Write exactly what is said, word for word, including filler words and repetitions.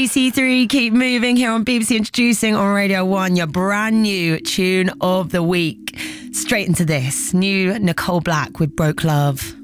B C Three, Keep Moving here on B B C, introducing on Radio one your brand new tune of the week. Straight into this, new Nicole Black with Broke Love.